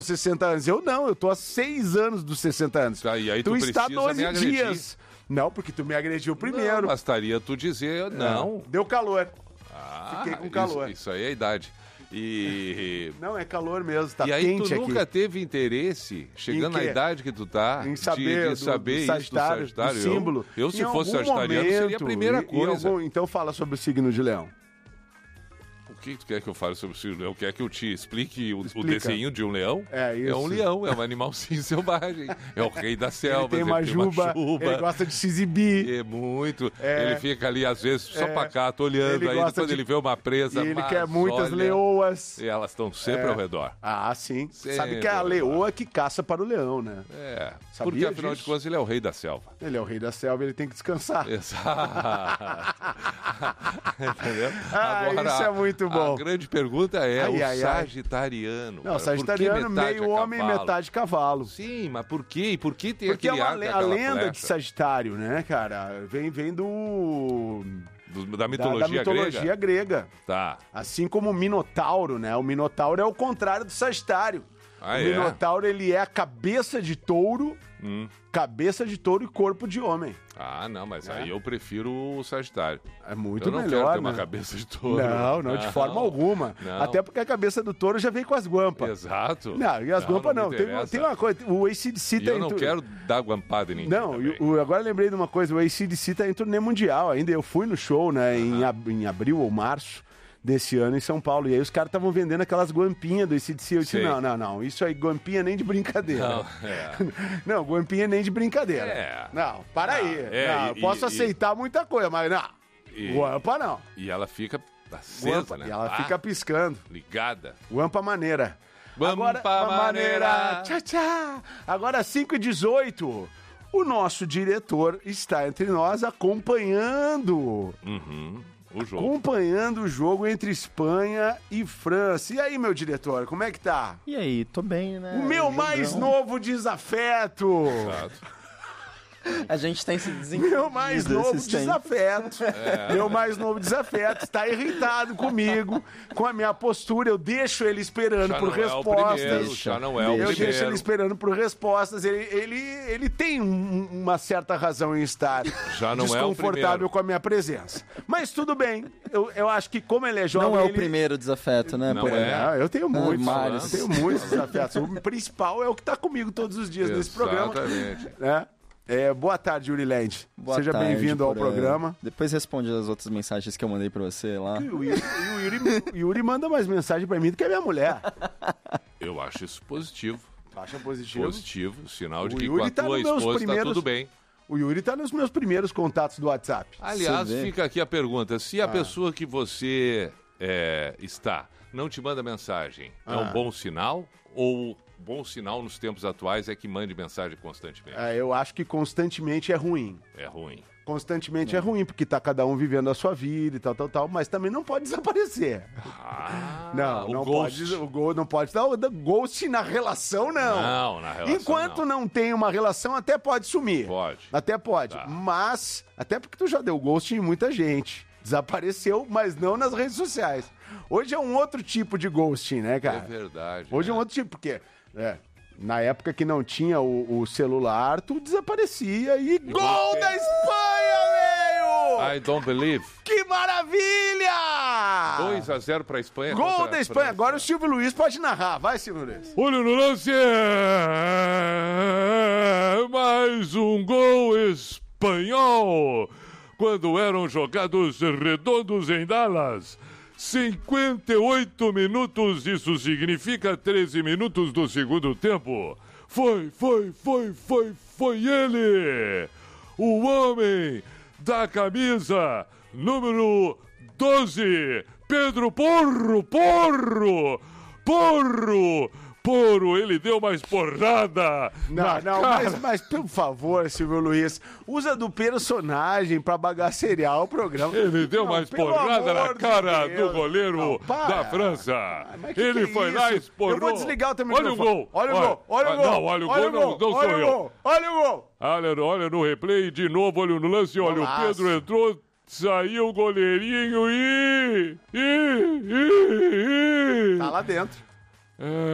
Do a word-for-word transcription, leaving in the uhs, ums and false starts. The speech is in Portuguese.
sessenta anos. Eu não, eu tô há seis anos dos sessenta anos. Tá, e aí tu tu está precisa doze me agredir. dias. Não, porque tu me agrediu primeiro. Não, bastaria tu dizer não. É. Deu calor. Ah, Fiquei com calor. Isso, isso aí é a idade. E... Não, é calor mesmo, tá e aí quente tu aqui. nunca teve interesse, chegando na idade que tu tá, em saber, de, de saber do, do isso do Sagitário. do símbolo. Eu, eu se em fosse algum sagitariano, momento, seria a primeira em, coisa. Em algum, então fala sobre o signo de Leão. O que tu quer que eu fale sobre o signo do leão? Quer que eu te explique o, o Explica. desenho de um leão? É isso. É um leão, é um animal sim selvagem. É o rei da selva. Ele tem uma juba, ele gosta de se exibir. É muito. É. Ele fica ali, às vezes, só É. pacato, olhando. Ele Aí gosta quando de- ele vê uma presa, E ele mas, quer muitas olha, leoas. E elas estão sempre É. ao redor. Ah, sim. Sempre Sabe que é a ao leoa que caça para o leão, né? É. Sabia Porque, afinal disso? de contas, ele é o rei da selva. Ele é o rei da selva, ele tem que descansar. Exato. Entendeu? Ah, isso é muito bom. A grande pergunta é Ai, o ai, ai. sagitariano. Não, cara, por que sagitariano, metade meio a homem e cavalo? metade cavalo. Sim, mas por quê? Por que tem Porque é aquele uma ar le- com a aquela lenda flecha? de Sagitário, né, cara? Vem, vem do... Do- da da, mitologia, da mitologia grega. grega? Tá. Assim como o Minotauro, né? O Minotauro é o contrário do Sagitário. Ah, o é? Minotauro, ele é a cabeça de touro, Hum. cabeça de touro e corpo de homem. Ah, não, mas É. aí eu prefiro o Sagitário. É muito eu não melhor, quero ter né? uma cabeça de touro. Não, não, de forma alguma. Não. Até porque a cabeça do touro já vem com as guampas. Exato. Não, e as guampas não. me Tem, interessa. tem uma coisa, o A C D C E tá eu em não tu- quero dar guampada em ninguém Não, também. e o- agora lembrei de uma coisa, o A C D C tá em turnê mundial ainda. Eu fui no show, né, em, ab- em abril ou março desse ano em São Paulo. E aí os caras estavam vendendo aquelas guampinhas do A C D C. Eu disse, Sei. não, não, não, isso aí, guampinha nem de brincadeira. Não, é. Não, guampinha nem de brincadeira. É. Não, para aí. é, Não, e- eu posso e- aceitar muita coisa, mas não. E- Guampa não. E ela fica acesa, Guampa, né? e ela Ah, fica piscando. ligada. Guampa maneira. Guampa Agora, maneira. Tchau, tchau. Agora, cinco e dezoito. O nosso diretor está entre nós acompanhando. Uhum. O jogo. Acompanhando o jogo entre Espanha e França. E aí, meu diretor, como é que tá? E aí, tô bem, né? O meu mais Jogão. novo desafeto. Exato. A gente tem se desenvolvido Meu mais novo esses tempos. desafeto. É. Meu mais novo desafeto está irritado comigo, com a minha postura. Eu deixo ele esperando Já por não é o respostas. primeiro, já não é o Eu deixo ele primeiro. esperando por respostas. Ele, ele, ele tem um- uma certa razão em estar Já não é o desconfortável primeiro. com a minha presença. Mas tudo bem. Eu, eu acho que como ele é jovem... Não é o ele- primeiro desafeto, né? Não Porém? é. É, eu tenho muitos. vários. Eu tenho muitos desafios. O principal é o que está comigo todos os dias nesse programa. Exatamente. Né? É, boa tarde, Yuri Land. Boa Seja tarde, bem-vindo ao Porã. programa. Depois responde as outras mensagens que eu mandei pra você lá. E o Yuri, e o Yuri- o Yuri manda mais mensagem pra mim do que a minha mulher. Eu acho isso positivo. Acha positivo? Positivo. Sinal de O que Yuri com a tá tua nos meus esposa primeiros- tá tudo bem. O Yuri tá nos meus primeiros contatos do WhatsApp. Aliás, Você vê. fica aqui a pergunta. Se a Ah. pessoa que você é, está não te manda mensagem, é Ah. um bom sinal? Ou bom sinal nos tempos atuais é que mande mensagem constantemente? É, eu acho que constantemente é ruim. É ruim. Constantemente é ruim, porque tá cada um vivendo a sua vida e tal, tal, tal, mas também não pode desaparecer. Ah, não, o não ghost. pode. O gol não pode dar o dar ghost na relação, não. Não, na relação Enquanto não. não. tem uma relação, até pode sumir. Pode. Até pode. Tá. Mas, até porque tu já deu ghost em muita gente. Desapareceu, mas não nas redes sociais. Hoje é um outro tipo de ghosting, né, cara? É verdade. Hoje é né? um outro tipo, porque é, na época que não tinha o, o celular, tu desaparecia e gol gostei. da Espanha, velho! I don't believe. Que maravilha! dois a zero para a Espanha. Gol contra da a Espanha. França. Agora o Silvio Luiz pode narrar. Vai, Silvio Luiz. Olha no lance. Mais um gol espanhol. Quando eram jogados redondos em Dallas. cinquenta e oito minutos, isso significa treze minutos do segundo tempo. Foi, foi, foi, foi, foi ele. O homem da camisa número doze. Pedro Porro, Porro, Porro. Porro, ele deu mais porrada. Não, na não, cara. mas, mas por favor, Silvio Luiz, usa do personagem pra bagaceiriar o programa. Ele deu Não, mais pelo porrada na amor de cara Deus. do goleiro Não, para. da França. Ah, mas que Ele que é foi lá e isso? esporrou. Eu vou desligar o teu Olha o microfone. gol. Olha o gol, olha o Ah, gol. Não, olha o gol, não, não sou olha o eu. gol, olha o gol. Olha, olha no replay de novo, olha no lance, olha, Golaço. o Pedro entrou, saiu o goleirinho e... e, e, e. Tá lá dentro. É...